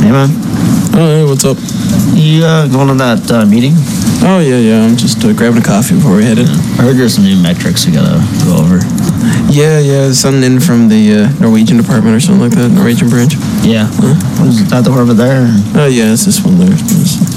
Hey, man. Oh, hey, what's up? You going to that meeting? Oh, yeah. I'm just grabbing a coffee before we head in. I heard there's some new metrics we gotta go over. Yeah, something in from the Norwegian department or something like that, Norwegian branch. Yeah. Was that the over there? Oh, yeah, it's this one there.